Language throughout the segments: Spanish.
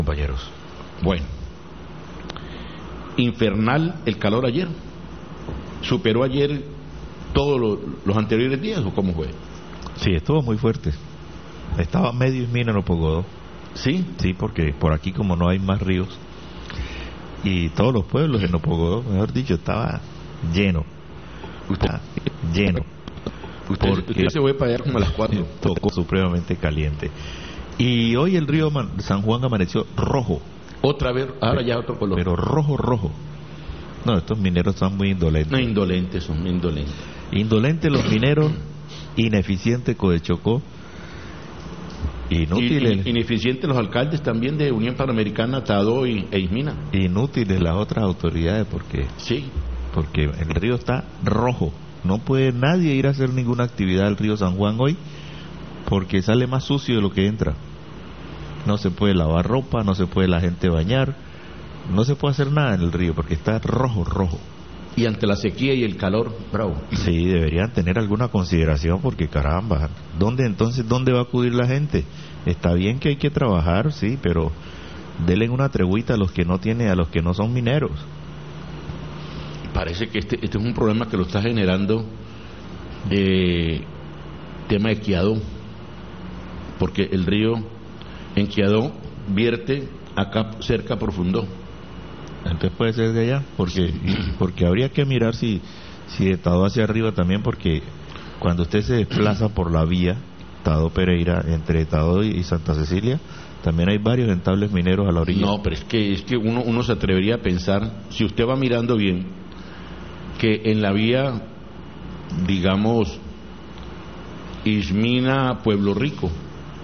compañeros. Bueno, infernal el calor ayer. ¿Superó ayer todos los anteriores días o cómo fue? Sí, estuvo muy fuerte. Estaba medio Ismina en Opogodó. ¿Sí? Sí, porque por aquí como no hay más ríos y todos los pueblos en Opogodó, mejor dicho, estaba lleno. Lleno. Usted se fue para allá como a las 4. Tocó supremamente caliente. Y hoy el río San Juan amaneció rojo. Otra vez, ahora ya otro color. Pero rojo, rojo. No, estos mineros son muy indolentes. No, indolentes, son indolentes. Indolentes los mineros, ineficiente Codechocó, inútiles. Ineficientes los alcaldes también de Unión Panamericana, Tadó e Ismina. Inútiles las otras autoridades porque el río está rojo. No puede nadie ir a hacer ninguna actividad al río San Juan hoy porque sale más sucio de lo que entra. No se puede lavar ropa, no se puede la gente bañar, no se puede hacer nada en el río porque está rojo, rojo. Y ante la sequía y el calor, bravo. Sí, deberían tener alguna consideración porque caramba, ¿dónde va a acudir la gente? Está bien que hay que trabajar, sí, pero denle una treguita a los que no tienen, a los que no son mineros. Parece que este es un problema que lo está generando tema de Quiadó, porque el río en Quiadó vierte acá cerca Profundó. Entonces puede ser de allá, porque habría que mirar si de Tadó hacia arriba también, porque cuando usted se desplaza por la vía Tadó Pereira, entre Tadó y Santa Cecilia, también hay varios entables mineros a la orilla. No, pero es que uno se atrevería a pensar, si usted va mirando bien, que en la vía, digamos, Ismina, Pueblo Rico,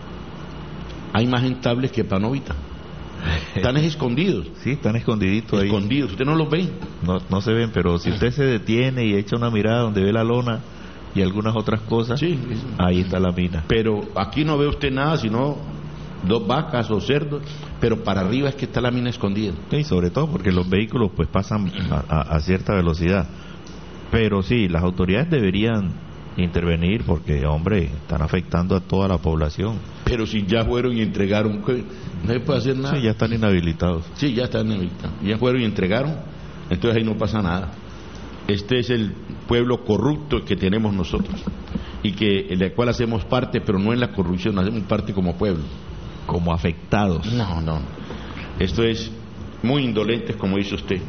hay más entables que Panovita. Están escondidos. Sí, están escondiditos ahí. Escondidos, usted no los ve. No se ven, pero si usted se detiene y echa una mirada donde ve la lona y algunas otras cosas, sí, ahí está la mina. Pero aquí no ve usted nada, sino 2 vacas o cerdos, pero para arriba es que está la mina escondida. Sí, sobre todo porque los vehículos pues pasan a cierta velocidad. Pero sí, las autoridades deberían intervenir porque, hombre, están afectando a toda la población. Pero si ya fueron y entregaron, no se puede hacer nada. Sí, ya están inhabilitados. Sí, ya están inhabilitados. Ya fueron y entregaron, entonces ahí no pasa nada. Este es el pueblo corrupto que tenemos nosotros y del cual hacemos parte, pero no en la corrupción, hacemos parte como pueblo. Como afectados. No. Esto es muy indolentes, como dice usted.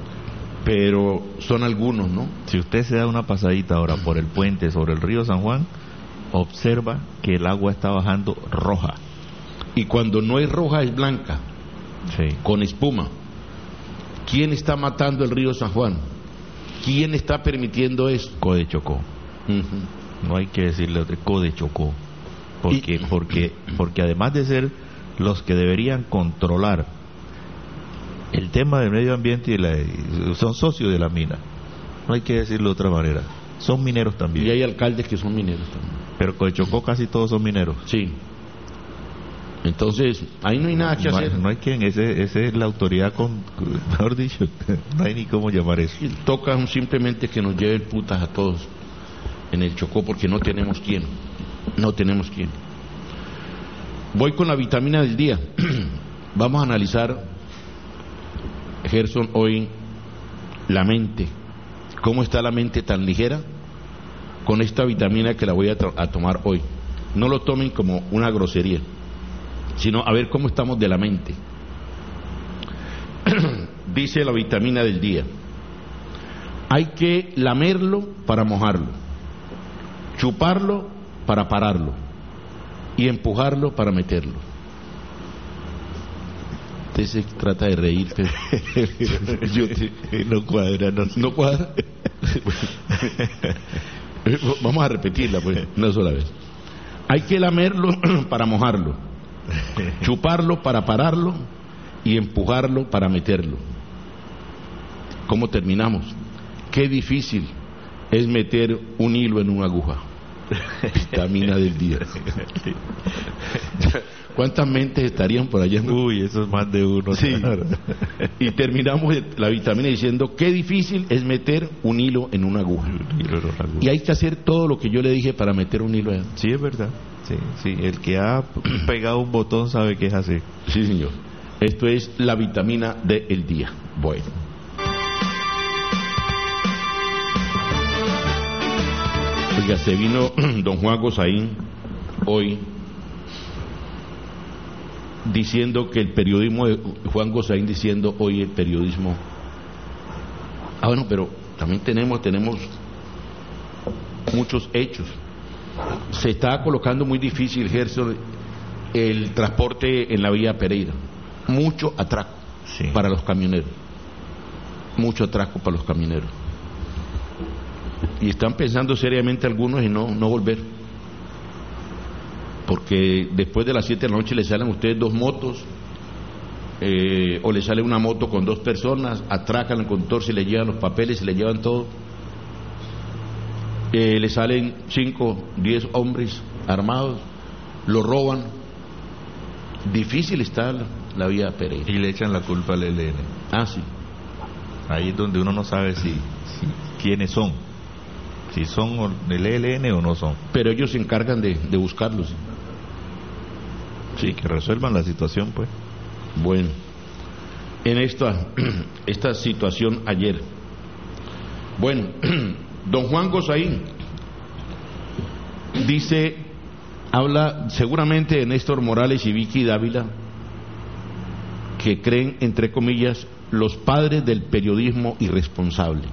Pero son algunos, ¿no? Si usted se da una pasadita ahora por el puente sobre el río San Juan, observa que el agua está bajando roja. Y cuando no es roja es blanca, sí, con espuma. ¿Quién está matando el río San Juan? ¿Quién está permitiendo eso? Codechocó. No hay que decirle Codechocó. Porque además de ser los que deberían controlar el tema del medio ambiente son socios de la mina, no hay que decirlo de otra manera, son mineros también. Y hay alcaldes que son mineros también. Pero Codechocó casi todos son mineros. Sí. Entonces, ahí no hay nada que hacer. No hay quien, ese es la autoridad mejor dicho, no hay ni cómo llamar eso. Toca simplemente que nos lleven putas a todos en el Chocó porque no tenemos quién. No tenemos quién. Voy con la vitamina del día. Vamos a analizar, Gerson, hoy la mente. ¿Cómo está la mente tan ligera? Con esta vitamina que la voy a tomar hoy. No lo tomen como una grosería, sino a ver cómo estamos de la mente. Dice la vitamina del día: hay que lamerlo para mojarlo, chuparlo para pararlo y empujarlo para meterlo. Usted se trata de reírte. No cuadra, no cuadra. Vamos a repetirla pues, una sola vez. Hay que lamerlo para mojarlo, chuparlo para pararlo y empujarlo para meterlo. ¿Cómo terminamos? Qué difícil es meter un hilo en una aguja. Vitamina del día. ¿Cuántas mentes estarían por allá? Uy, eso es más de uno. Sí. Y terminamos la vitamina diciendo qué difícil es meter un hilo en una aguja. Y hay que hacer todo lo que yo le dije para meter un hilo. Sí, es verdad. Sí. El que ha pegado un botón sabe que es así. Sí, señor. Esto es la vitamina del día. Bueno. Oiga, se vino don Juan Gozaín hoy diciendo que el periodismo de Juan Gozaín diciendo hoy el periodismo. Bueno, pero también tenemos muchos hechos. Se está colocando muy difícil, Gerson, el transporte en la vía Pereira. Mucho atraco para los camioneros. Mucho atraco para los camioneros. Y están pensando seriamente algunos en no volver. Porque después de las 7 de la noche le salen a ustedes 2 motos, o le sale una moto con 2 personas, atracan al conductor, se le llevan los papeles, se le llevan todo. Le salen 5, 10 hombres armados, lo roban. Difícil está la vía Pereira. Y le echan la culpa al ELN. Ah, sí. Ahí es donde uno no sabe si quiénes son, si son del ELN o no son. Pero ellos se encargan de buscarlos. Sí, que resuelvan la situación, pues. Bueno, en esta situación ayer, bueno, don Juan Gozaín dice, habla seguramente de Néstor Morales y Vicky Dávila, que creen, entre comillas, los padres del periodismo irresponsable,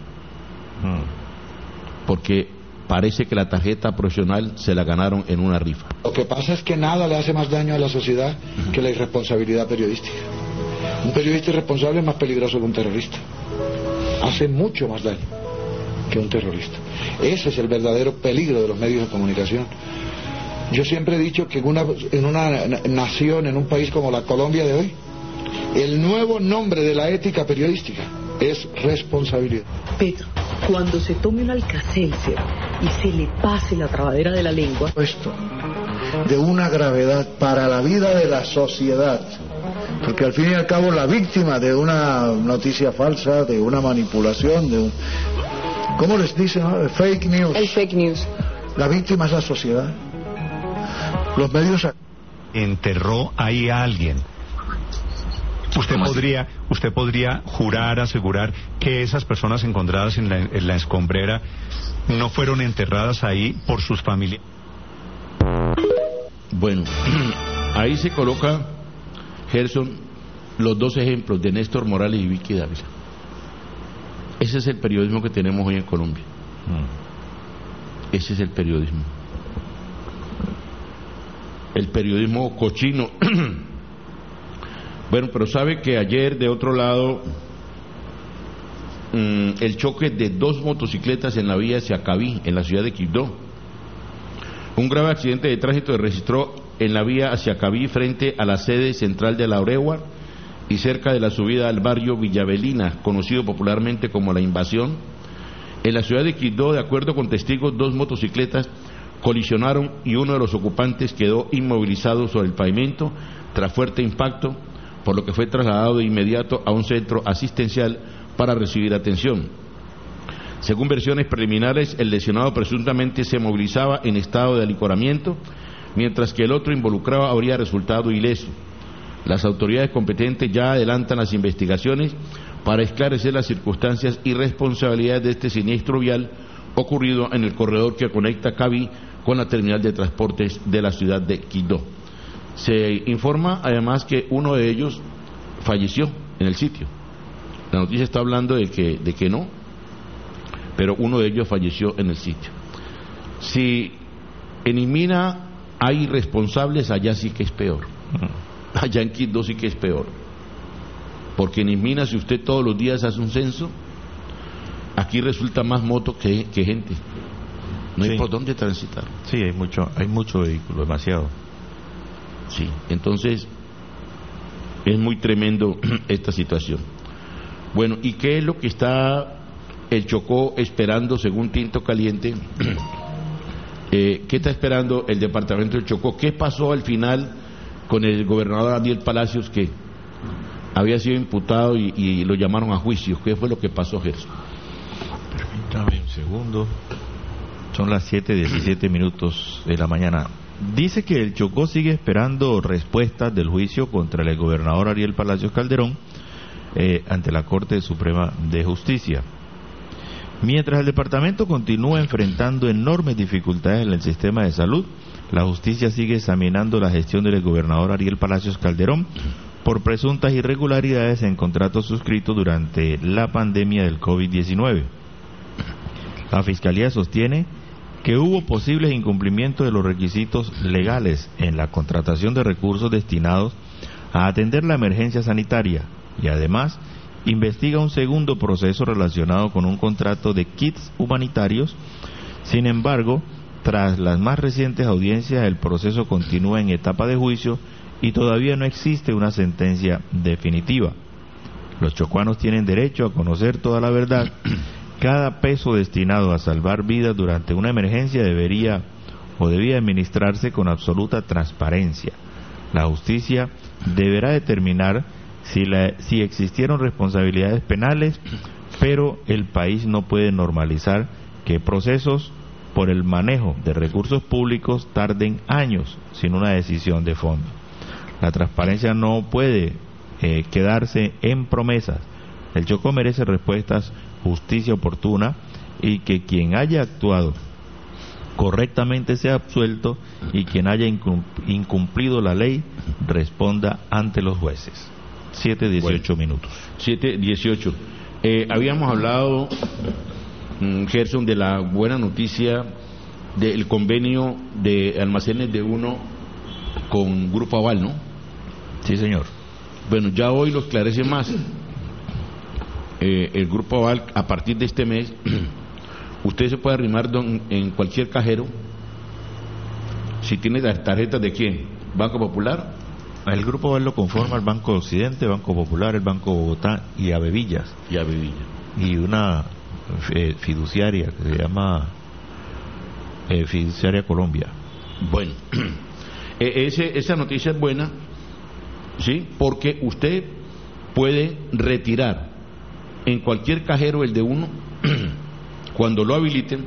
porque parece que la tarjeta profesional se la ganaron en una rifa. Lo que pasa es que nada le hace más daño a la sociedad que la irresponsabilidad periodística. Un periodista irresponsable es más peligroso que un terrorista. Hace mucho más daño que un terrorista. Ese es el verdadero peligro de los medios de comunicación. Yo siempre he dicho que en una nación, en un país como la Colombia de hoy, el nuevo nombre de la ética periodística es responsabilidad. Pedro, cuando se tome un Alka-Seltzer y se le pase la trabadera de la lengua... Esto, de una gravedad para la vida de la sociedad, porque al fin y al cabo la víctima de una noticia falsa, de una manipulación, ¿cómo les dicen? Fake news. El fake news. La víctima es la sociedad. Los medios... Enterró ahí a alguien. Usted podría jurar, asegurar que esas personas encontradas en la escombrera no fueron enterradas ahí por sus familias. Bueno, ahí se coloca, Gerson, los 2 ejemplos de Néstor Morales y Vicky Dávila. Ese es el periodismo que tenemos hoy en Colombia. Ese es el periodismo. El periodismo cochino. Bueno, pero sabe que ayer, de otro lado, el choque de 2 motocicletas en la vía hacia Cabí, en la ciudad de Quibdó. Un grave accidente de tránsito se registró en la vía hacia Cabí, frente a la sede central de la Oregua y cerca de la subida al barrio Villavelina, conocido popularmente como La Invasión. En la ciudad de Quibdó, de acuerdo con testigos, 2 motocicletas colisionaron y uno de los ocupantes quedó inmovilizado sobre el pavimento tras fuerte impacto, por lo que fue trasladado de inmediato a un centro asistencial para recibir atención. Según versiones preliminares, el lesionado presuntamente se movilizaba en estado de alicoramiento, mientras que el otro involucrado habría resultado ileso. Las autoridades competentes ya adelantan las investigaciones para esclarecer las circunstancias y responsabilidades de este siniestro vial ocurrido en el corredor que conecta Cabí con la terminal de transportes de la ciudad de Quibdó. Se informa además que uno de ellos falleció en el sitio. La noticia está hablando de que no, pero uno de ellos falleció en el sitio. Si en Imina hay responsables, allá sí que es peor. Allá en Quibdó sí que es peor. Porque en Imina, si usted todos los días hace un censo, aquí resulta más moto que gente. No hay por dónde transitar. Sí, hay mucho vehículo, demasiado. Sí, entonces es muy tremendo esta situación. Bueno, ¿y qué es lo que está el Chocó esperando según Tinto Caliente? ¿Qué está esperando el departamento del Chocó? ¿Qué pasó al final con el gobernador Daniel Palacios, que había sido imputado y lo llamaron a juicio? ¿Qué fue lo que pasó, Gerson? Permítame un segundo. Son las 7:17 de la mañana. dice que el Chocó sigue esperando respuestas del juicio contra el gobernador Ariel Palacios Calderón ante la Corte Suprema de Justicia. Mientras el departamento continúa enfrentando enormes dificultades en el sistema de salud, la justicia sigue examinando la gestión del gobernador Ariel Palacios Calderón por presuntas irregularidades en contratos suscritos durante la pandemia del COVID-19. La Fiscalía sostiene que hubo posibles incumplimientos de los requisitos legales en la contratación de recursos destinados a atender la emergencia sanitaria y además investiga un segundo proceso relacionado con un contrato de kits humanitarios. Sin embargo, tras las más recientes audiencias, el proceso continúa en etapa de juicio y todavía no existe una sentencia definitiva. Los chocuanos tienen derecho a conocer toda la verdad. Cada peso destinado a salvar vidas durante una emergencia debía administrarse con absoluta transparencia. La justicia deberá determinar si existieron responsabilidades penales, pero el país no puede normalizar que procesos por el manejo de recursos públicos tarden años sin una decisión de fondo. La transparencia no puede quedarse en promesas. El Chocó merece respuestas, justicia oportuna y que quien haya actuado correctamente sea absuelto y quien haya incumplido la ley responda ante los jueces. 7:18 minutos. 7:18. Habíamos hablado, Gerson, de la buena noticia del convenio de almacenes de uno con Grupo Aval, ¿no? Sí, señor. Bueno, ya hoy lo esclarece más. El Grupo Aval, a partir de este mes, usted se puede arrimar en cualquier cajero. Si tiene las tarjetas de ¿quién? ¿Banco Popular? El Grupo Aval lo conforma el Banco Occidente, Banco Popular, el Banco Bogotá y Avevillas. Y una fiduciaria que se llama Fiduciaria Colombia. Bueno, esa noticia es buena, ¿sí? Porque usted puede retirar en cualquier cajero el de uno, cuando lo habiliten,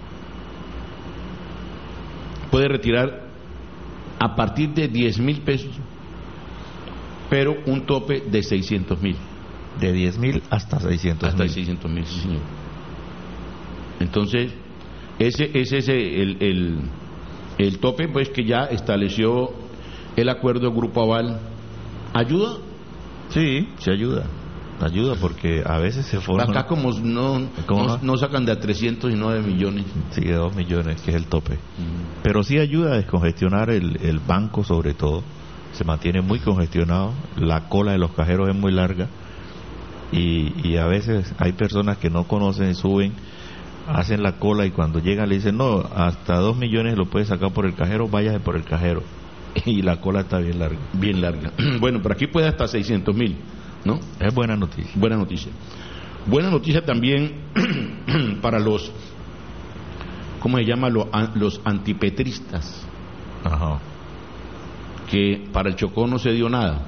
puede retirar a partir de 10.000 pesos, pero un tope de 600.000. De 10.000 hasta 600.000. Hasta 600.000, sí, señor. Entonces, ese es el tope, pues, que ya estableció el acuerdo del Grupo Aval. ¿Ayuda? Sí, se ayuda. Ayuda porque a veces se forman... Acá como no sacan de a 300 y no de millones. Sí, de 2 millones, que es el tope. Pero sí ayuda a descongestionar el banco, sobre todo. Se mantiene muy congestionado, la cola de los cajeros es muy larga y a veces hay personas que no conocen, suben, hacen la cola y cuando llegan le dicen, no, hasta 2 millones lo puede sacar por el cajero, váyase por el cajero. Y la cola está bien larga. Bien larga. Bueno, por aquí puede hasta 600.000, ¿no? Es buena noticia. Buena noticia. Buena noticia también para los, ¿cómo se llama? Los antipetristas. Ajá. Que para el Chocó no se dio nada.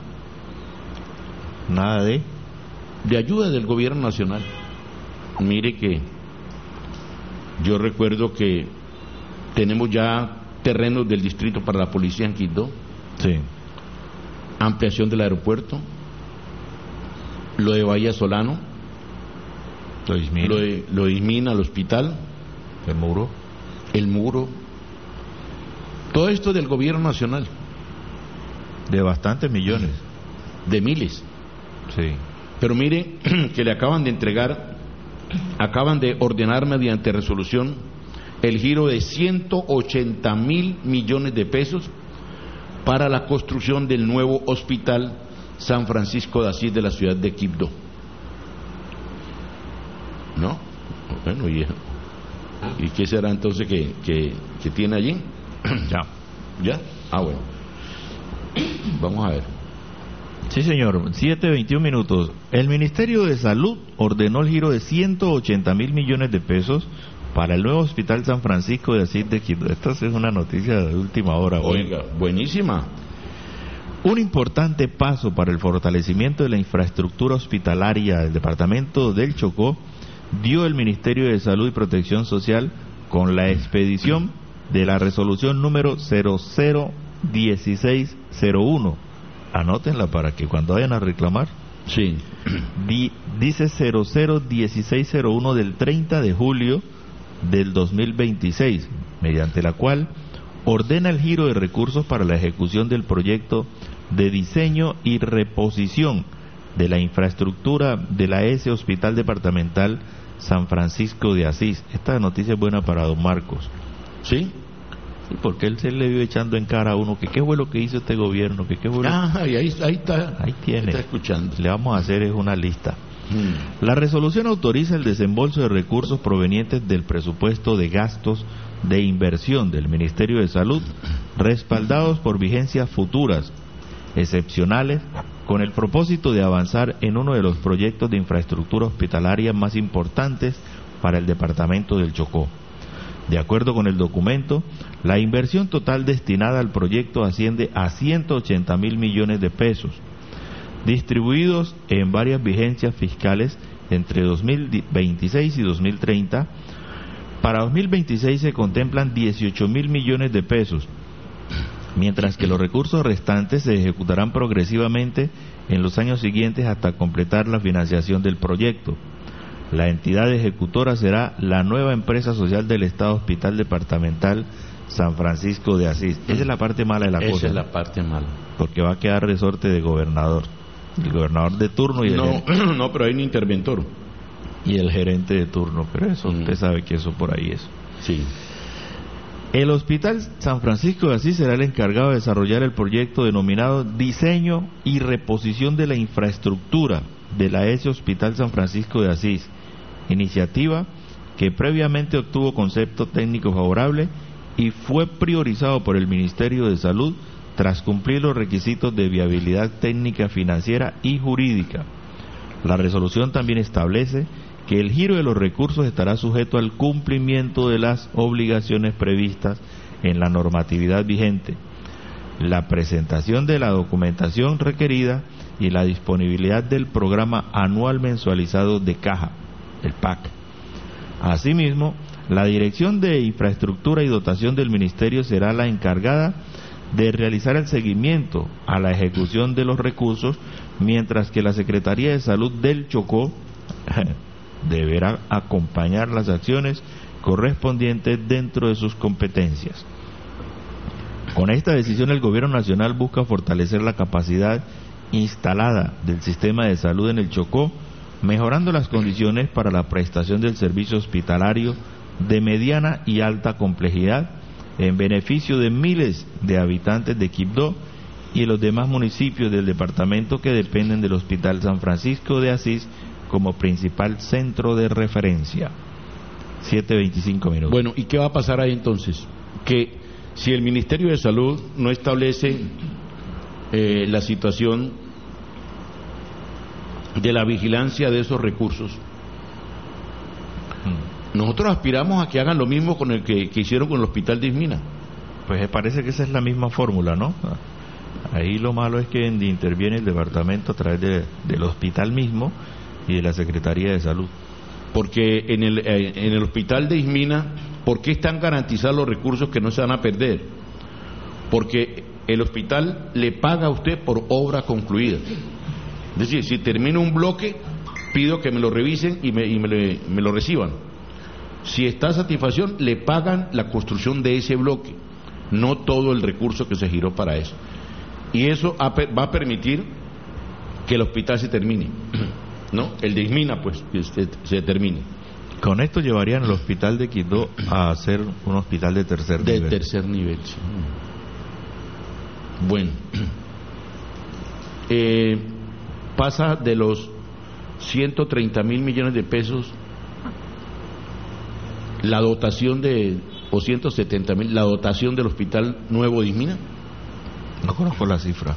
Nada de ayuda del gobierno nacional. Mire que yo recuerdo que tenemos ya terrenos del distrito para la policía en Quibdó. Sí. Ampliación del aeropuerto. Lo de Bahía Solano. Lo de Ismina, el hospital. El muro. Todo esto del gobierno nacional. De bastantes millones. De miles. Sí. Pero mire que le acaban de ordenar mediante resolución el giro de 180.000 millones de pesos para la construcción del nuevo hospital San Francisco de Asís de la ciudad de Quibdó. ¿No? Bueno, ¿y qué será entonces que tiene allí? ¿Ya? Ah, bueno. Vamos a ver. Sí, señor. 7:21 minutos. El Ministerio de Salud ordenó el giro de 180.000 millones de pesos para el nuevo Hospital San Francisco de Asís de Quibdó. Esta es una noticia de última hora. Oiga, buenísima. Un importante paso para el fortalecimiento de la infraestructura hospitalaria del departamento del Chocó dio el Ministerio de Salud y Protección Social con la expedición de la resolución número 001601. Anótenla para que cuando vayan a reclamar. Sí. Dice 001601 del 30 de julio del 2026, mediante la cual ordena el giro de recursos para la ejecución del proyecto de diseño y reposición de la infraestructura de la S Hospital Departamental San Francisco de Asís. Esta noticia es buena para don Marcos. ¿Sí? Sí, porque él se le vive echando en cara a uno que qué fue lo que hizo este gobierno, que qué fue lo... y ahí está. Ahí tiene. Está escuchando. Le vamos a hacer es una lista. La resolución autoriza el desembolso de recursos provenientes del presupuesto de gastos de inversión del Ministerio de Salud, respaldados por vigencias futuras excepcionales, con el propósito de avanzar en uno de los proyectos de infraestructura hospitalaria más importantes para el departamento del Chocó. De acuerdo con el documento, la inversión total destinada al proyecto asciende a 180.000 millones de pesos, distribuidos en varias vigencias fiscales entre 2026 y 2030. Para 2026 se contemplan 18.000 millones de pesos, mientras que los recursos restantes se ejecutarán progresivamente en los años siguientes hasta completar la financiación del proyecto. La entidad ejecutora será la nueva empresa social del Estado Hospital Departamental San Francisco de Asís. Esa es la parte mala de la cosa. Esa es la parte mala. Porque va a quedar resorte de gobernador. El gobernador de turno y el no, pero hay un interventor. Y el gerente de turno, pero eso, usted sabe que eso por ahí es. Sí. El Hospital San Francisco de Asís será el encargado de desarrollar el proyecto denominado Diseño y Reposición de la Infraestructura de la S Hospital San Francisco de Asís, iniciativa que previamente obtuvo concepto técnico favorable y fue priorizado por el Ministerio de Salud tras cumplir los requisitos de viabilidad técnica, financiera y jurídica. La resolución también establece que el giro de los recursos estará sujeto al cumplimiento de las obligaciones previstas en la normatividad vigente, la presentación de la documentación requerida y la disponibilidad del programa anual mensualizado de caja, el PAC. Asimismo, la Dirección de Infraestructura y Dotación del Ministerio será la encargada de realizar el seguimiento a la ejecución de los recursos, mientras que la Secretaría de Salud del Chocó deberá acompañar las acciones correspondientes dentro de sus competencias. Con esta decisión, el Gobierno Nacional busca fortalecer la capacidad instalada del sistema de salud en el Chocó, mejorando las condiciones para la prestación del servicio hospitalario de mediana y alta complejidad en beneficio de miles de habitantes de Quibdó y los demás municipios del departamento que dependen del Hospital San Francisco de Asís como principal centro de referencia. 7:25 minutos. Bueno, ¿y qué va a pasar ahí entonces? Que si el Ministerio de Salud no establece la situación de la vigilancia de esos recursos, nosotros aspiramos a que hagan lo mismo con el que hicieron con el Hospital de Ismina. Pues parece que esa es la misma fórmula, ¿no? Ahí lo malo es que interviene el departamento a través del hospital mismo y de la Secretaría de Salud. Porque en el Hospital de Ismina, ¿por qué están garantizados los recursos que no se van a perder? Porque el hospital le paga a usted por obra concluida. Es decir, si termino un bloque, pido que me lo revisen y me lo reciban. Si está a satisfacción, le pagan la construcción de ese bloque, no todo el recurso que se giró para eso. Y eso va a permitir que el hospital se termine, ¿no? El de Ismina, pues, se termine. Con esto llevarían el hospital de Quibdó a ser un hospital de tercer nivel. De tercer nivel, sí. Bueno, pasa de los 130.000 millones de pesos la dotación o 170.000, la dotación del Hospital Nuevo de Ismina. No conozco la cifra,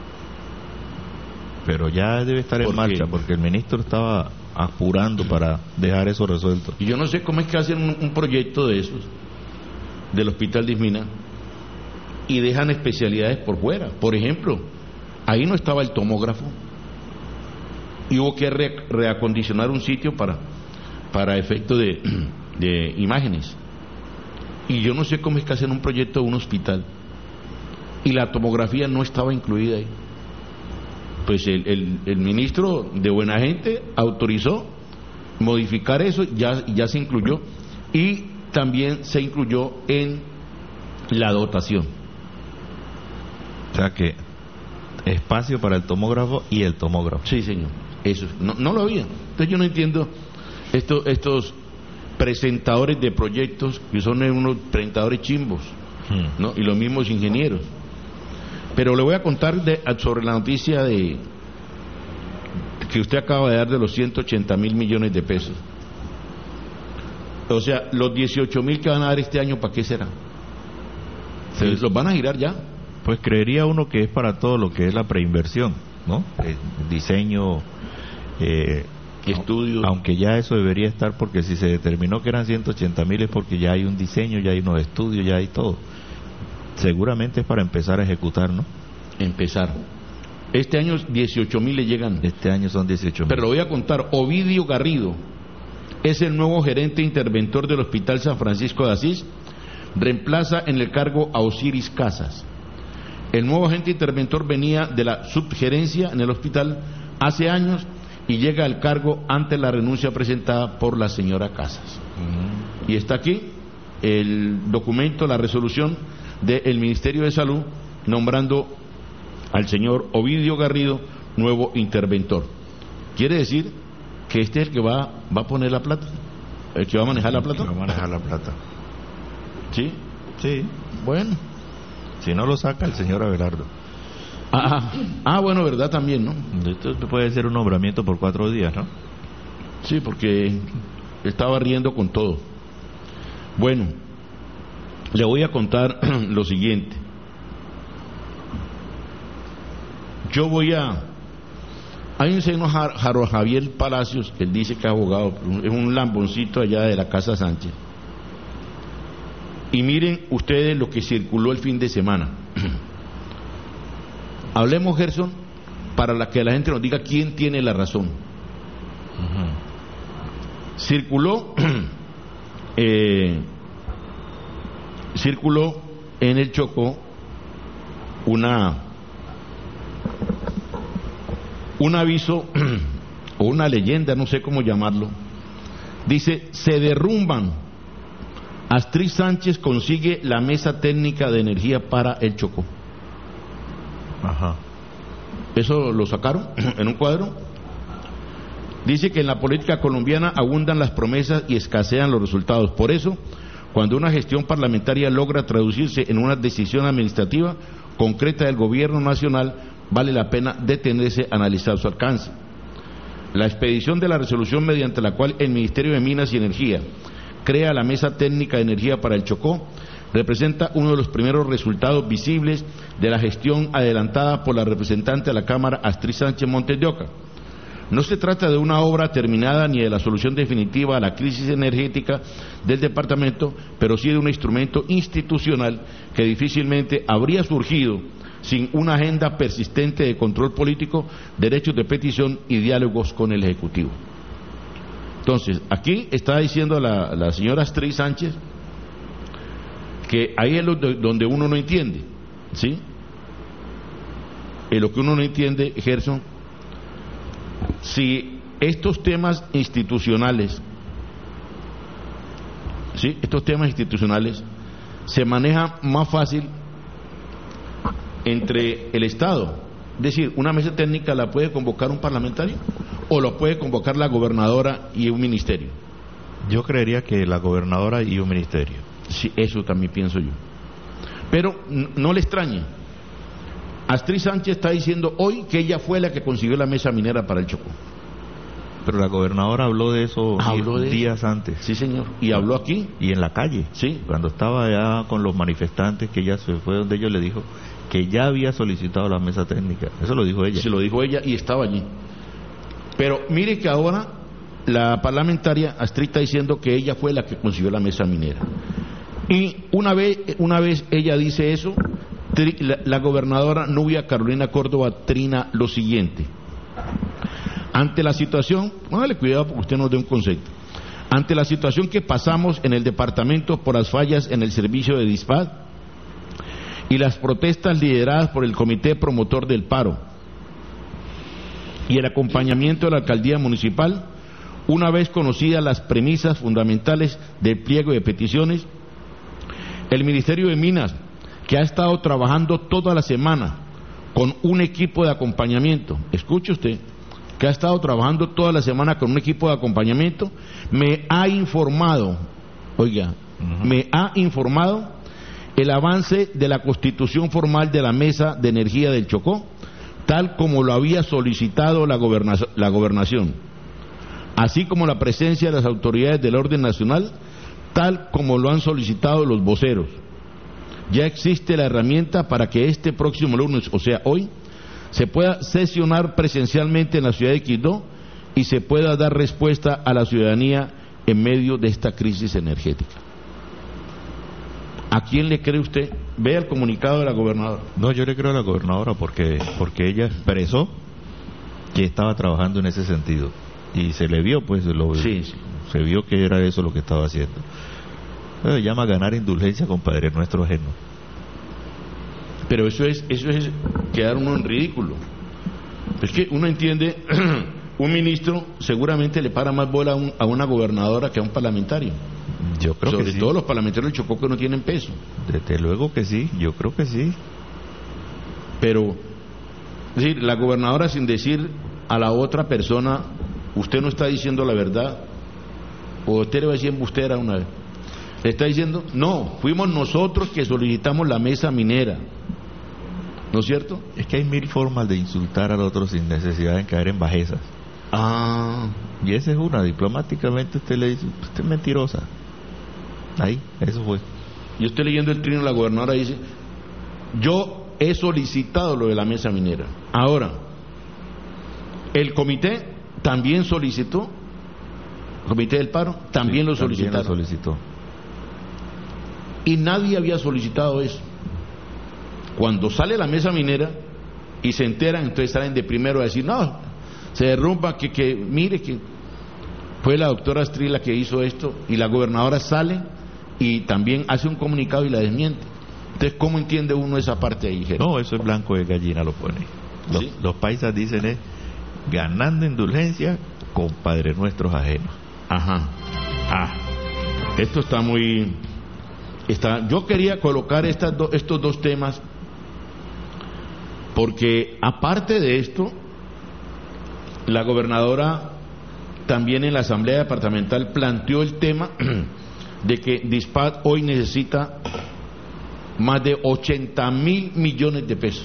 pero ya debe estar en marcha, porque el ministro estaba apurando para dejar eso resuelto. Y yo no sé cómo es que hacen un proyecto de esos del Hospital de Ismina y dejan especialidades por fuera. Por ejemplo, ahí no estaba el tomógrafo y hubo que reacondicionar un sitio para efecto de imágenes. Y yo no sé cómo es que hacen un proyecto de un hospital y la tomografía no estaba incluida ahí. Pues el ministro de Buena Gente autorizó modificar eso, ya se incluyó, y también se incluyó en la dotación. O sea que espacio para el tomógrafo y el tomógrafo. Sí, señor, eso no lo había. Entonces yo no entiendo estos presentadores de proyectos que son unos presentadores chimbos, ¿no? Y los mismos ingenieros. Pero le voy a contar sobre la noticia que usted acaba de dar de los 180.000 millones de pesos. O sea, los 18.000 que van a dar este año, ¿para qué será? ¿Los van a girar ya? Pues creería uno que es para todo lo que es la preinversión, ¿no? Diseño, estudios. Aunque ya eso debería estar, porque si se determinó que eran 180.000 es porque ya hay un diseño, ya hay unos estudios, ya hay todo. Seguramente es para empezar a ejecutar, ¿no? Empezar. Este año 18.000 le llegan. Este año son 18.000. Pero lo voy a contar. Ovidio Garrido es el nuevo gerente interventor del Hospital San Francisco de Asís. Reemplaza en el cargo a Osiris Casas. El nuevo agente interventor venía de la subgerencia en el hospital hace años y llega al cargo ante la renuncia presentada por la señora Casas. Y está aquí el documento, la resolución del Ministerio de Salud nombrando al señor Ovidio Garrido nuevo interventor. Quiere decir que este es el que va a poner la plata, el que va a manejar la plata. Va a manejar la plata. ¿Sí? Sí. Bueno. Si no lo saca el señor Abelardo. Bueno, verdad también, ¿no? Esto puede ser un nombramiento por 4 días, ¿no? Sí, porque estaba riendo con todo. Bueno, le voy a contar lo siguiente. Hay un señor Javier Palacios, que él dice que es abogado, es un lamboncito allá de la Casa Sánchez. Y miren ustedes lo que circuló el fin de semana. Hablemos, Gerson, para que la gente nos diga quién tiene la razón. Circuló en el Chocó un aviso o una leyenda, no sé cómo llamarlo. Dice: se derrumban. Astrid Sánchez consigue la mesa técnica de energía para el Chocó. Ajá. Eso lo sacaron en un cuadro. Dice que en la política colombiana abundan las promesas y escasean los resultados. Por eso, cuando una gestión parlamentaria logra traducirse en una decisión administrativa concreta del gobierno nacional, vale la pena detenerse a analizar su alcance. La expedición de la resolución mediante la cual el Ministerio de Minas y Energía crea la Mesa Técnica de Energía para el Chocó representa uno de los primeros resultados visibles de la gestión adelantada por la representante de la Cámara, Astrid Sánchez Montes de Oca. No se trata de una obra terminada ni de la solución definitiva a la crisis energética del departamento, pero sí de un instrumento institucional que difícilmente habría surgido sin una agenda persistente de control político, derechos de petición y diálogos con el Ejecutivo. Entonces, aquí está diciendo la señora Astrid Sánchez que ahí es donde uno no entiende, ¿sí? Lo que uno no entiende, Gerson, si estos temas institucionales, ¿sí? Estos temas institucionales se manejan más fácil entre el Estado. Es decir, una mesa técnica la puede convocar un parlamentario o lo puede convocar la gobernadora y un ministerio. Yo creería que la gobernadora y un ministerio. Sí, eso también pienso yo. Pero no le extrañe. Astrid Sánchez está diciendo hoy que ella fue la que consiguió la mesa minera para el Chocó. Pero la gobernadora habló de eso días antes. Sí, señor. ¿Y habló aquí? Y en la calle. Sí. Cuando estaba allá con los manifestantes, que ella se fue donde ellos, le dijo que ya había solicitado la mesa técnica. Eso lo dijo ella. Se lo dijo ella y estaba allí. Pero mire que ahora la parlamentaria Astrid está diciendo que ella fue la que consiguió la mesa minera. Y una vez ella dice eso, la gobernadora Nubia Carolina Córdoba trina lo siguiente. Ante la situación, póngale cuidado porque usted nos dé un concepto. Ante la situación que pasamos en el departamento por las fallas en el servicio de Dispad y las protestas lideradas por el comité promotor del paro y el acompañamiento de la alcaldía municipal, una vez conocidas las premisas fundamentales del pliego de peticiones, el Ministerio de Minas, que ha estado trabajando toda la semana con un equipo de acompañamiento, escuche usted, que ha estado trabajando toda la semana con un equipo de acompañamiento, me ha informado, me ha informado el avance de la constitución formal de la Mesa de Energía del Chocó, tal como lo había solicitado la gobernación, así como la presencia de las autoridades del orden nacional, tal como lo han solicitado los voceros. Ya existe la herramienta para que este próximo lunes, o sea hoy, se pueda sesionar presencialmente en la ciudad de Quibdó y se pueda dar respuesta a la ciudadanía en medio de esta crisis energética. ¿A quién le cree usted? Vea el comunicado de la gobernadora. No, yo le creo a la gobernadora porque ella expresó que estaba trabajando en ese sentido y se le vio, pues, sí. Se vio que era eso lo que estaba haciendo. Se llama ganar indulgencia con Padre Nuestro ajeno. Pero eso es quedar uno en ridículo. Es que uno entiende, un ministro seguramente le para más bola a una gobernadora que a un parlamentario. Yo creo que sí. Sobre todo los parlamentarios del Chocó que no tienen peso. Desde luego que sí, yo creo que sí. Pero, es decir, la gobernadora sin decir a la otra persona, usted no está diciendo la verdad, o usted le va a decir embustera una vez. Le está diciendo, no, fuimos nosotros que solicitamos la mesa minera. ¿No es cierto? Es que hay mil formas de insultar al otro sin necesidad de caer en bajezas. Y esa es una, diplomáticamente usted le dice, usted es mentirosa. Ahí, eso fue. Yo estoy leyendo el trino, la gobernadora dice, yo he solicitado lo de la mesa minera. Ahora, el comité también solicitó, el comité del paro también lo solicitaron. También lo solicitó. Y nadie había solicitado eso. Cuando sale la mesa minera y se enteran, entonces salen de primero a decir, no, se derrumba, que mire que fue la doctora Astrid la que hizo esto, y la gobernadora sale y también hace un comunicado y la desmiente. Entonces, ¿cómo entiende uno esa parte ahí, Gerardo? No, eso es blanco de gallina, lo pone. ¿Sí? Los paisas dicen es ganando indulgencia con Padre Nuestros ajenos. Ajá. Esto está muy... Yo quería colocar estos dos temas porque aparte de esto, la gobernadora también en la asamblea departamental planteó el tema de que Dispad hoy necesita más de 80.000 millones de pesos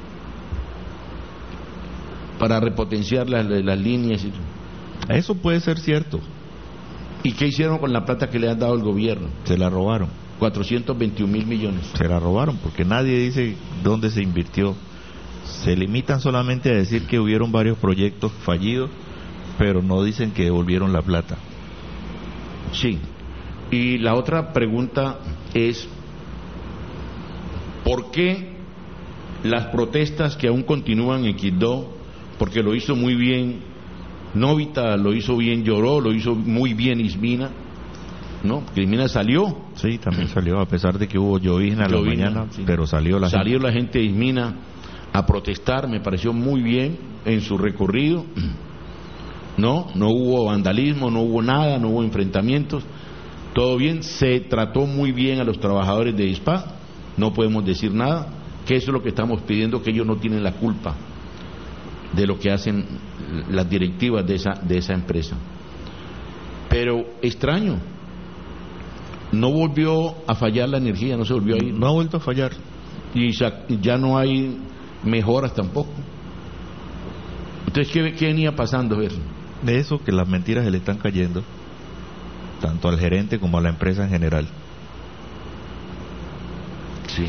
para repotenciar las líneas y todo. Eso puede ser cierto. ¿Y qué hicieron con la plata que le han dado el gobierno? Se la robaron. 421.000 millones. Se la robaron porque nadie dice dónde se invirtió. Se limitan solamente a decir que hubieron varios proyectos fallidos, pero no dicen que devolvieron la plata. Sí. Y la otra pregunta es, ¿por qué las protestas que aún continúan en Quibdó? Porque lo hizo muy bien Novita, lo hizo bien Lloró, lo hizo muy bien Ismina, ¿no? Porque Ismina salió. Sí, también salió, a pesar de que hubo llovizna en la mañana, sí. Pero salió la gente de Ismina a protestar, me pareció muy bien en su recorrido. No hubo vandalismo, no hubo nada, no hubo enfrentamientos, todo bien, se trató muy bien a los trabajadores de Dispad, no podemos decir nada, que eso es lo que estamos pidiendo, que ellos no tienen la culpa de lo que hacen las directivas de esa empresa. Pero extraño, no volvió a fallar la energía, no se volvió a ir. No ha vuelto a fallar. Y ya no hay mejoras tampoco. Entonces, ¿qué venía pasando eso? De eso, que las mentiras se le están cayendo tanto al gerente como a la empresa en general. Sí.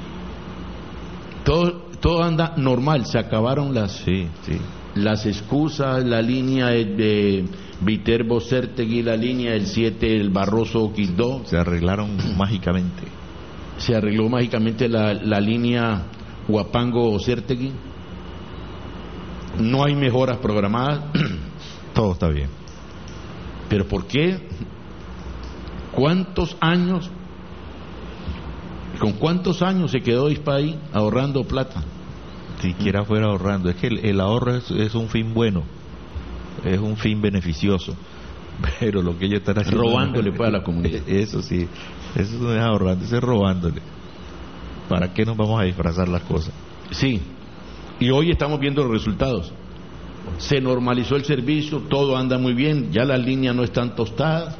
Todo anda normal, se acabaron las excusas, la línea de Viterbo Certegui, la línea del 7, el Barroso Quibdó. Se arreglaron mágicamente. Se arregló mágicamente la línea Huapango Certegui. No hay mejoras programadas. Todo está bien. Pero ¿por qué? ¿Cuántos años? ¿Con cuántos años se quedó Dispa ahí ahorrando plata? Siquiera fuera ahorrando. Es que el ahorro es un fin bueno, es un fin beneficioso. Pero lo que ellos están haciendo, robándole pues a la comunidad. Eso sí, eso no es ahorrando, eso es robándole. ¿Para qué nos vamos a disfrazar las cosas? Sí, y hoy estamos viendo los resultados. Se normalizó el servicio, todo anda muy bien, ya las líneas no están tostadas,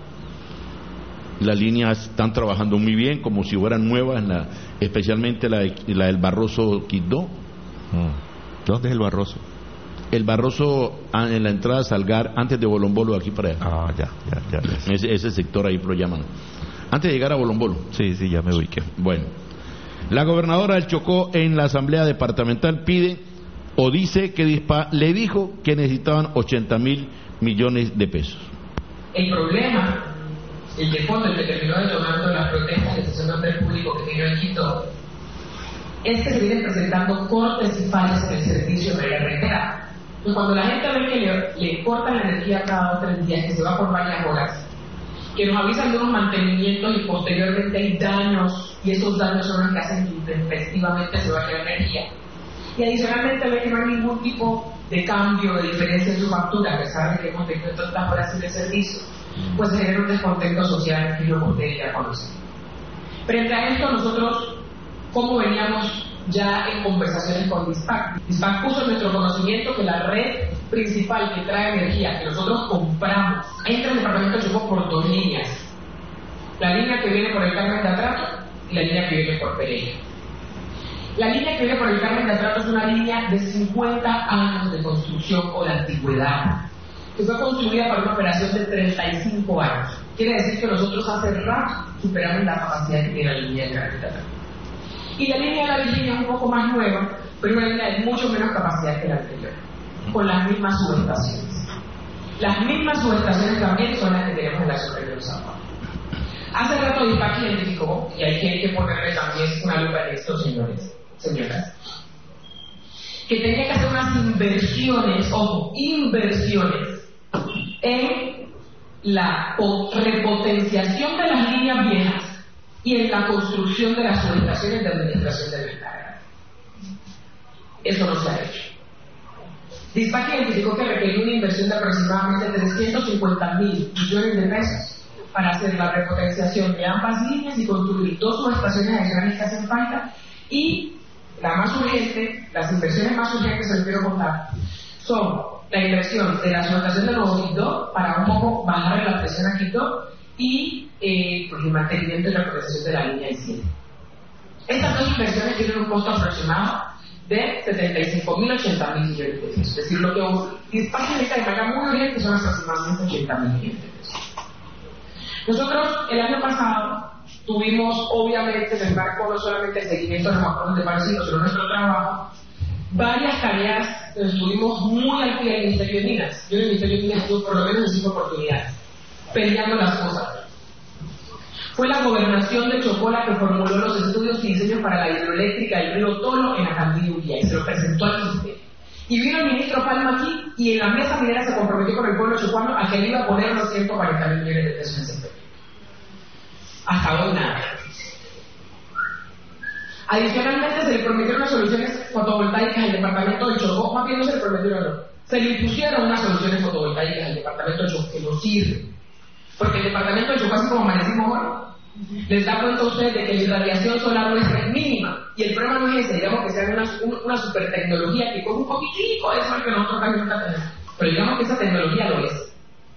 las líneas están trabajando muy bien, como si fueran nuevas, especialmente la del Barroso Quibdó. ¿Dónde es el Barroso? El Barroso en la entrada a Salgar, antes de Bolombolo, aquí para allá. Ah, ya. Ese sector ahí lo llaman. Antes de llegar a Bolombolo. Sí, ya me ubiqué. Bueno, la gobernadora del Chocó en la asamblea departamental pide o dice que Dispa le dijo que necesitaban 80.000 millones de pesos. El problema, el de fondo, el que terminó detonando las protestas de sesión de orden público que tiene en Quito, es que se vienen presentando cortes y fallas en el servicio de carretera. Y cuando la gente ve que le cortan la energía cada 3 días, que se va por varias horas, que nos avisan de unos mantenimientos y posteriormente hay daños, y esos daños son los que hacen que intempestivamente se vaya la energía. Y adicionalmente ve que no hay ningún tipo de cambio, de diferencia en su factura, a pesar de que hemos tenido tantas horas de servicio, pues se genera un descontento social que lo ustedes ya conocen. Frente a esto, nosotros, ¿cómo veníamos ya en conversaciones con DISPAC? DISPAC puso en nuestro conocimiento que la red principal que trae energía, que nosotros compramos, entra en el departamento de Chocó por 2 líneas. La línea que viene por el Carmen de Atrato y la línea que viene por Pereira. La línea que viene por el Carmen de Atrato es una línea de 50 años de construcción o de antigüedad, que fue construida para una operación de 35 años. Quiere decir que nosotros hace rato superamos la capacidad que tiene la línea de Carmen de Atrato. Y la línea de la Virginia es un poco más nueva, pero una línea de mucho menos capacidad que la anterior, con las mismas subestaciones. Las mismas subestaciones también son las que tenemos en la zona de San Juan. Hace rato DISPAC identificó, y hay que ponerle también una lupa en esto, señoras, que tenía que hacer unas inversiones, inversiones, en la repotenciación de las líneas viejas y en la construcción de las subestaciones de administración de recarga. Eso no se ha hecho. DISPAC identificó que requería una inversión de aproximadamente 350.000 millones de pesos para hacer la repotenciación de ambas líneas y construir 2 subestaciones adicionales que hacen falta, y la más urgente, las inversiones más urgentes, se les quiero contar, son la inversión de la subestación de Nuevo Quibdó para un poco bajar la presión a Quibdó y pues el mantenimiento y la repotenciación de la línea I-7. Estas 2 inversiones tienen un costo aproximado de 75.000 a 80.000 millones de pesos. Es decir, lo que DISPAC necesita de manera muy urgente son aproximadamente 80.000 millones de pesos. Nosotros el año pasado tuvimos, obviamente, en el marco no solamente el seguimiento de los acuerdos de París, sino nuestro trabajo, varias tareas. Estuvimos muy al pie del Ministerio de Minas. Yo en el Ministerio de Minas estuve por lo menos en 5 oportunidades, peleando las cosas. Fue la gobernación de Chocó la que formuló los estudios y diseños para la hidroeléctrica del río Tolo en Acandí y se lo presentó al ministerio. Y vino el ministro Palma aquí y en la mesa minera se comprometió con el pueblo chocuano a que le iba a poner los 140.000 millones de pesos en ese proyecto. Hasta hoy nada. Adicionalmente se le prometieron unas soluciones fotovoltaicas al departamento de Chocó, más bien no se le prometieron, no. Se le impusieron unas soluciones fotovoltaicas al departamento de Chocó que no sirven. Porque el departamento de Chocó, así como amanecimos hoy, les da cuenta a ustedes de que la irradiación solar nuestra es mínima. Y el problema no es ese, digamos que sea una super tecnología que con un poquitico de eso es que nosotros casi nunca tenemos. Pero digamos que esa tecnología lo es.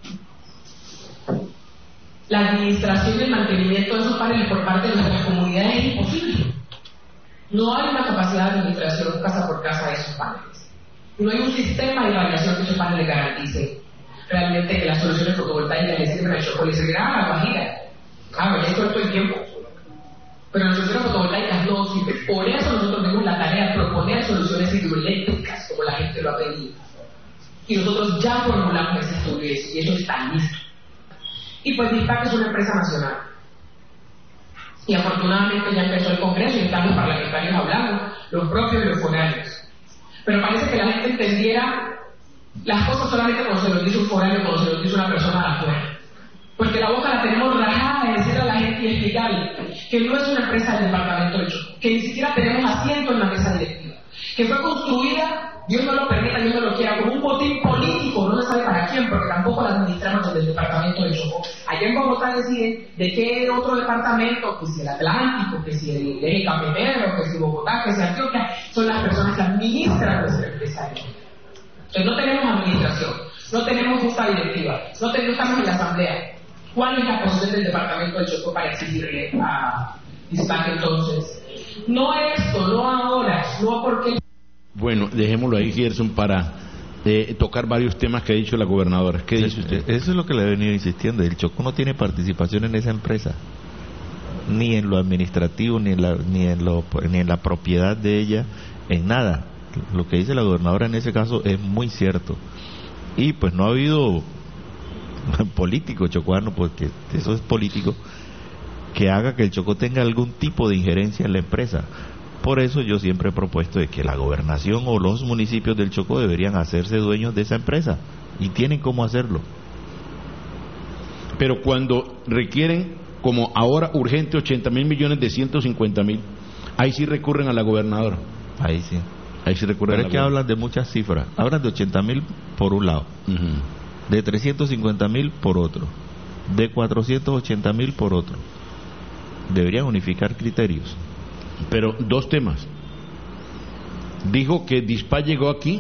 La administración y el mantenimiento de esos paneles por parte de nuestras comunidades es imposible. No hay una capacidad de administración casa por casa de esos paneles. No hay un sistema de irradiación que esos paneles garantice realmente que las soluciones fotovoltaicas le sirven al Chocó, le servirán a la Guajira. Claro, ya esto es el tiempo. Pero las soluciones fotovoltaicas no sirven. Por eso nosotros tenemos la tarea de proponer soluciones hidroeléctricas, como la gente lo ha pedido. Y nosotros ya formulamos ese estudio y eso está listo. Y pues DISPAC es una empresa nacional. Y afortunadamente ya empezó el Congreso y están los parlamentarios hablando, los propios y los foráneos. Pero parece que la gente entendiera las cosas solamente cuando se lo dice un foráneo, cuando se lo dice una persona de afuera. Porque la boca la tenemos rajada de decirle a la gente y explicarle que no es una empresa del departamento del Chocó, que ni siquiera tenemos asiento en la mesa directiva, que fue construida, Dios no lo permita, Dios no lo quiera, como un botín político, no se sabe para quién, porque tampoco la administramos desde el departamento del Chocó. Allá en Bogotá deciden de qué otro departamento, que si el Atlántico, que si el Eje Cafetero, que si Bogotá, que si Antioquia, son las personas que administran nuestra empresa. Entonces no tenemos administración, no tenemos junta directiva, no estamos en la asamblea. ¿Cuál es la posición del departamento del Chocó para exigirle a Dispatch entonces? No esto, no ahora, no porque... Bueno, dejémoslo ahí, Gerson, para tocar varios temas que ha dicho la gobernadora. ¿Qué dice usted? Eso es lo que le he venido insistiendo. El Chocó no tiene participación en esa empresa, ni en lo administrativo, ni en la propiedad de ella, en nada. Lo que dice la gobernadora en ese caso es muy cierto. Y pues no ha habido político chocuano, porque eso es político, que haga que el Chocó tenga algún tipo de injerencia en la empresa. Por eso yo siempre he propuesto de que la gobernación o los municipios del Chocó deberían hacerse dueños de esa empresa, y tienen cómo hacerlo. Pero cuando requieren, como ahora urgente, 80.000 millones de 150.000, ahí sí recurren a la gobernadora. Ahí sí recurren. Pero es que hablan de muchas cifras. Hablan de 80.000 por un lado, de 350.000 por otro, de 480.000 por otro. Deberían unificar criterios. Pero dos temas. Dijo que Dispatch llegó aquí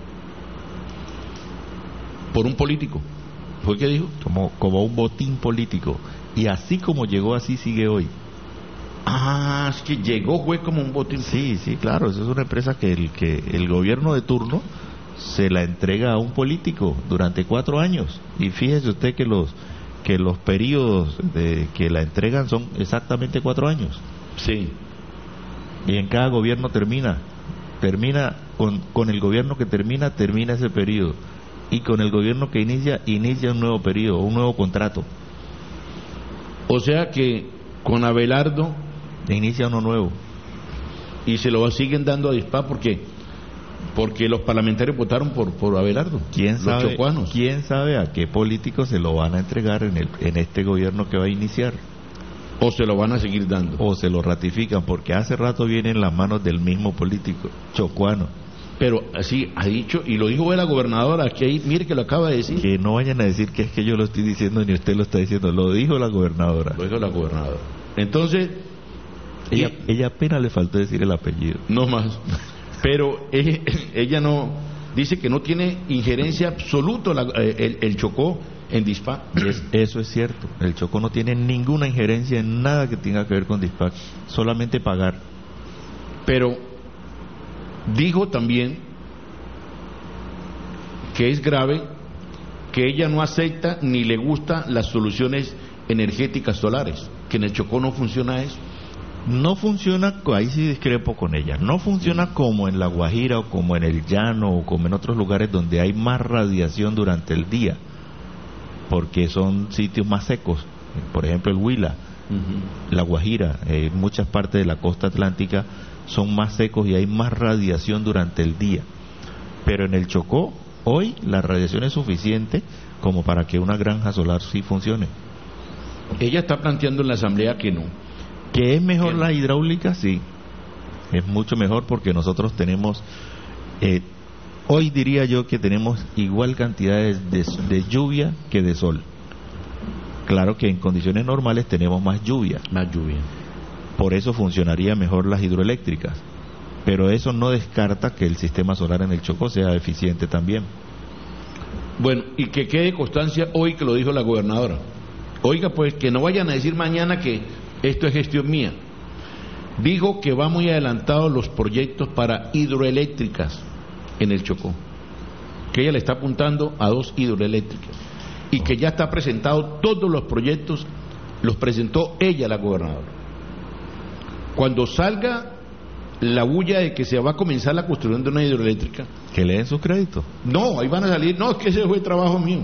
por un político. ¿Fue que dijo? Como un botín político. Y así como llegó, así sigue hoy. Ah, es que llegó, fue como un botín. Sí, claro. Esa es una empresa que el gobierno de turno se la entrega a un político durante 4 años. Y fíjese usted que los periodos que la entregan son exactamente 4 años. Sí. Y en cada gobierno termina con el gobierno que termina ese periodo, y con el gobierno que inicia un nuevo periodo, un nuevo contrato. O sea que con Abelardo inicia uno nuevo, y se lo siguen dando a Dispatch porque los parlamentarios votaron por Abelardo. ¿Quién los chocuanos. ¿Quién sabe a qué políticos se lo van a entregar en este gobierno que va a iniciar? O se lo van a seguir dando. O se lo ratifican, porque hace rato viene en las manos del mismo político chocuano. Pero así ha dicho, y lo dijo la gobernadora, que ahí, mire que lo acaba de decir. Que no vayan a decir que es que yo lo estoy diciendo ni usted lo está diciendo, lo dijo la gobernadora. Lo dijo la gobernadora. Entonces, ella apenas le faltó decir el apellido. No más. Pero ella no, dice que no tiene injerencia absoluta el Chocó en Dispatch. Eso es cierto. El Chocó no tiene ninguna injerencia en nada que tenga que ver con Dispatch, solamente pagar. Pero dijo también que es grave que ella no acepta ni le gusta las soluciones energéticas solares, que en el Chocó no funciona eso. No funciona, ahí sí discrepo con ella, no funciona como en La Guajira o como en el Llano o como en otros lugares donde hay más radiación durante el día, porque son sitios más secos. Por ejemplo el Huila, La Guajira, muchas partes de la costa atlántica son más secos y hay más radiación durante el día. Pero en el Chocó hoy la radiación es suficiente como para que una granja solar sí funcione. Ella está planteando en la asamblea que no. ¿Que es mejor la hidráulica? Sí, es mucho mejor, porque nosotros tenemos, hoy diría yo que tenemos igual cantidades de lluvia que de sol. Claro que en condiciones normales tenemos más lluvia. Por eso funcionaría mejor las hidroeléctricas. Pero eso no descarta que el sistema solar en el Chocó sea eficiente también. Bueno, y que quede constancia hoy que lo dijo la gobernadora. Oiga, pues que no vayan a decir mañana que esto es gestión mía. Dijo que va muy adelantados los proyectos para hidroeléctricas en el Chocó, que ella le está apuntando a 2 hidroeléctricas, y que ya está presentado todos los proyectos, los presentó ella, la gobernadora. Cuando salga la bulla de que se va a comenzar la construcción de una hidroeléctrica, que le den sus créditos. No, ahí van a salir, no, es que ese fue trabajo mío.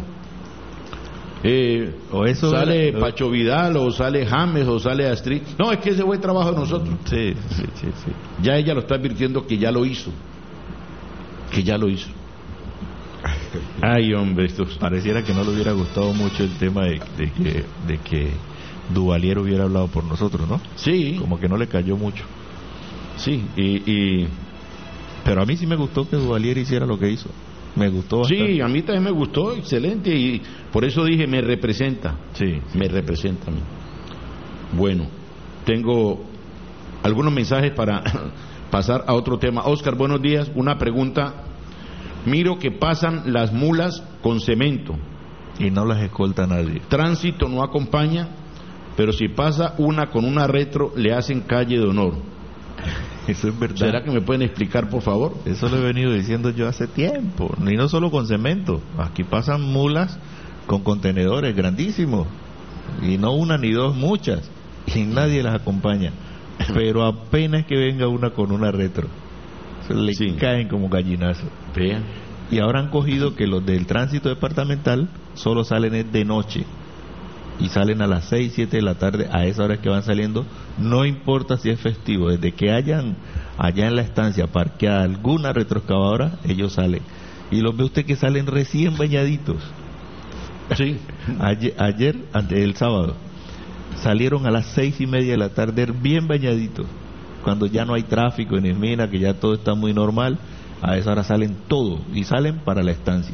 O eso sale Pacho Vidal, o sale James, o sale Astrid. No, es que ese fue trabajo de nosotros. Sí. Ya ella lo está advirtiendo que ya lo hizo. Ay, hombre, esto Pareciera que no le hubiera gustado mucho el tema de que Duvalier hubiera hablado por nosotros, ¿no? Sí, Como que no le cayó mucho. sí, Pero a mí sí me gustó que Duvalier hiciera lo que hizo. Me gustó bastante. sí, a mí también me gustó, excelente, y por eso dije, me representa. Sí. Me representa a mí. Bueno, tengo algunos mensajes para pasar a otro tema. Oscar, buenos días. Una pregunta. Miro que pasan las mulas con cemento. Y no las escolta nadie. Tránsito no acompaña, pero si pasa una con una retro, le hacen calle de honor. Eso es verdad. ¿Será que me pueden explicar, por favor? Eso lo he venido diciendo yo hace tiempo. Y no solo con cemento. Aquí pasan mulas con contenedores grandísimos. Y no una ni dos, muchas. Y nadie las acompaña. Pero apenas que venga una con una retro, se le Sí. caen como gallinazo. Vean. Y ahora han cogido que los del tránsito departamental solo salen de noche. Y salen a las 6, 7 de la tarde, a esa hora que van saliendo, no importa si es festivo, desde que hayan allá en la estancia parqueada alguna retroexcavadora, ellos salen. Y los ve usted que salen recién bañaditos. Sí. Ayer, el sábado, salieron a las 6:30 de la tarde bien bañaditos, cuando ya no hay tráfico en Esmina, que ya todo está muy normal. A esa hora salen todos y salen para la estancia.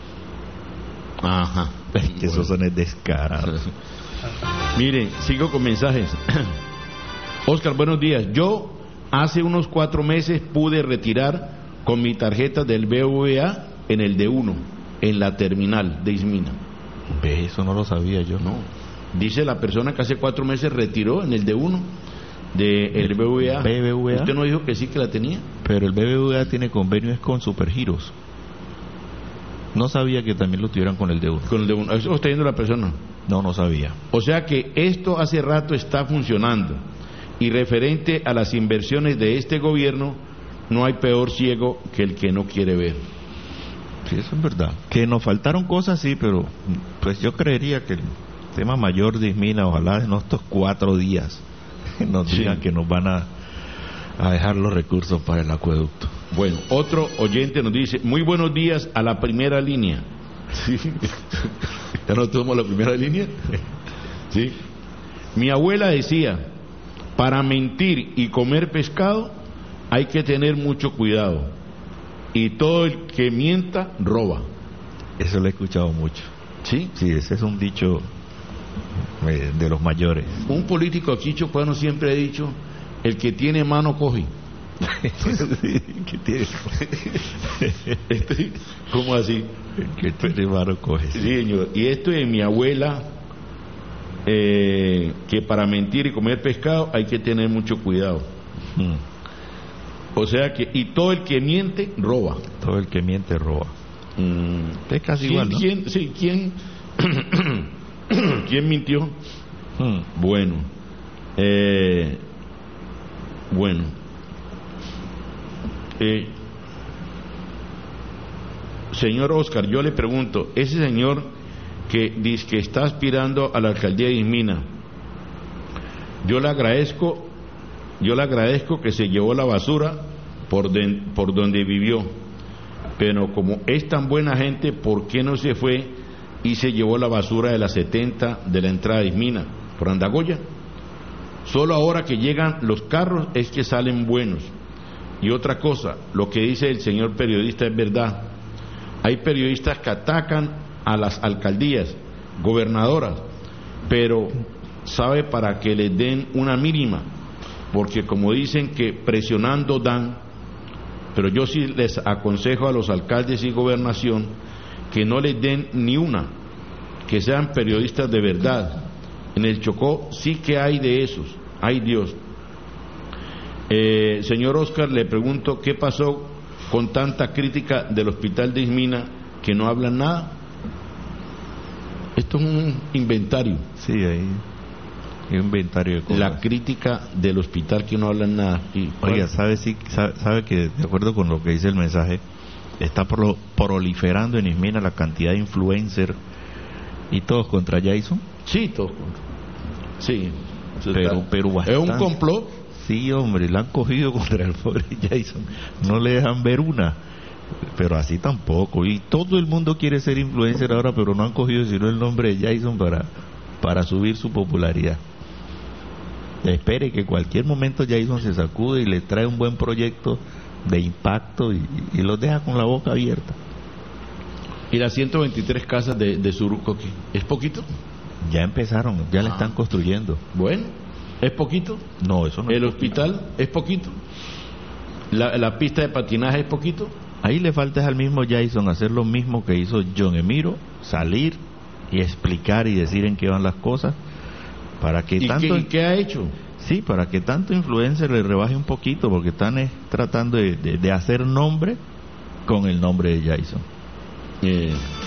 Ajá. Que esos son descarados. Miren, sigo con mensajes. Oscar, buenos días. Yo hace unos 4 meses pude retirar con mi tarjeta del BBVA en el D1, en la terminal de Ismina. Ve, eso no lo sabía yo. No. Dice la persona que hace 4 meses retiró en el D1 del BBVA. BBVA. ¿Usted no dijo que sí que la tenía? Pero el BBVA tiene convenios con Supergiros. No sabía que también lo tuvieran con el D1. Con el D1. Eso lo está viendo la persona. No sabía. O sea que esto hace rato está funcionando. Y referente a las inversiones de este gobierno, no hay peor ciego que el que no quiere ver. Sí, eso es verdad. Que nos faltaron cosas, sí, pero pues yo creería que el tema mayor de Ismina, ojalá en estos 4 días nos digan que nos van a dejar los recursos para el acueducto. Bueno, otro oyente nos dice, muy buenos días a la primera línea. ¿Sí? ¿Ya no tomamos la primera línea? ¿Sí? Mi abuela decía, para mentir y comer pescado hay que tener mucho cuidado. Y todo el que mienta, roba. Eso lo he escuchado mucho. ¿Sí? Sí, ese es un dicho de los mayores. Un político aquí chocuano siempre ha dicho, el que tiene mano coge. ¿Qué tiene? ¿Cómo así? El que tiene mano coge. Sí, señor. Y esto es mi abuela, que para mentir y comer pescado hay que tener mucho cuidado. O sea que, y todo el que miente, roba. Todo el que miente, roba. Es casi igual, ¿no? ¿Quién mintió? Bueno. Señor Oscar, yo le pregunto, ese señor que dice que está aspirando a la alcaldía de Ismina, yo le agradezco que se llevó la basura por donde vivió, pero como es tan buena gente, ¿por qué no se fue y se llevó la basura de la 70 de la entrada de Ismina, por Andagoya? Solo ahora que llegan los carros es que salen buenos. Y otra cosa, lo que dice el señor periodista es verdad. Hay periodistas que atacan a las alcaldías, gobernadoras, pero sabe para que les den una mínima, porque como dicen que presionando dan, pero yo sí les aconsejo a los alcaldes y gobernación que no les den ni una, que sean periodistas de verdad. En el Chocó sí que hay de esos, ay Dios. Señor Oscar, le pregunto, ¿qué pasó con tanta crítica del hospital de Ismina que no hablan nada? Esto es un inventario. Sí, hay un inventario de cosas. La crítica del hospital que no hablan nada. Oiga, sabe que de acuerdo con lo que dice el mensaje, está proliferando en Ismina la cantidad de influencers y todos contra Jason. Sí, todos contra. Sí. Pero bastante. ¿Es un complot? Sí, hombre, la han cogido contra el pobre Jason. No le dejan ver una. Pero así tampoco. Y todo el mundo quiere ser influencer ahora, pero no han cogido sino el nombre de Jason para subir su popularidad. Espere que cualquier momento Jason se sacude y le trae un buen proyecto de impacto y los deja con la boca abierta. ¿Y las 123 casas de Surco qué? ¿Es poquito? Ya empezaron, ya la están construyendo. Bueno, ¿es poquito? No, eso no es ¿El poquito. hospital es poquito? ¿La pista de patinaje es poquito? Ahí le falta al mismo Jason hacer lo mismo que hizo John Emiro, salir y explicar y decir en qué van las cosas, para que ¿Y tanto... qué ha hecho? Sí, para que tanto influencer le rebaje un poquito, porque están tratando de hacer nombre con el nombre de Jason.